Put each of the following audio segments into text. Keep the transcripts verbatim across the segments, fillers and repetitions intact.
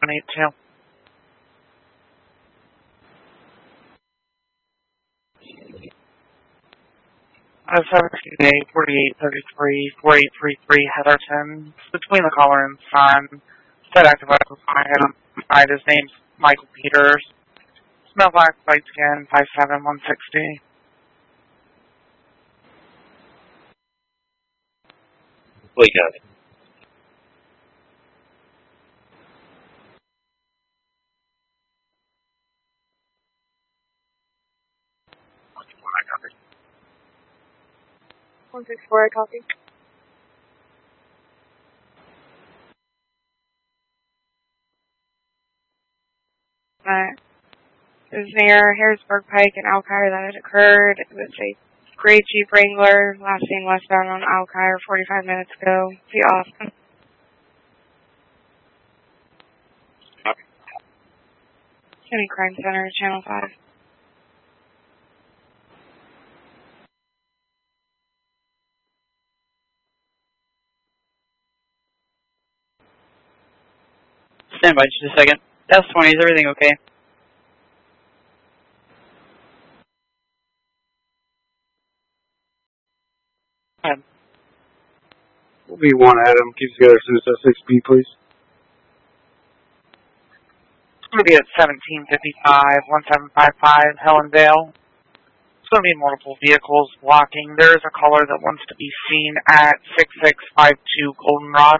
seven eight two. Uh, seventeen A, forty-eight thirty-three, forty-eight thirty-three, Heatherton. It's between the caller and son. Said active identified. His name's Michael Peters. Smell black, light skin, five seven, one sixty. Wait, got it. one six four, I copy. Alright. It was near Harrisburg Pike and Alkire that it occurred. It was a gray Jeep Wrangler, last seen westbound on Alkire forty-five minutes ago. See Austin. Okay. County Crime Center, Channel five. Stand by just a second. S twenty, is everything okay? Um, V one Adam, keep together as soon as six B, please. It's going to be at seventeen fifty-five, one seven five five, Helendale. It's going to be multiple vehicles blocking. There is a caller that wants to be seen at six six five two Goldenrod.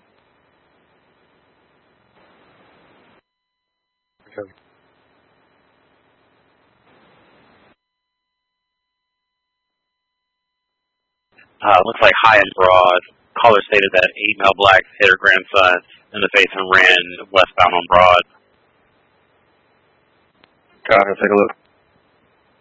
Okay. Uh, looks like high and broad. Caller stated that eight male blacks hit her grandson in the face and ran westbound on Broad. Got it, take a look.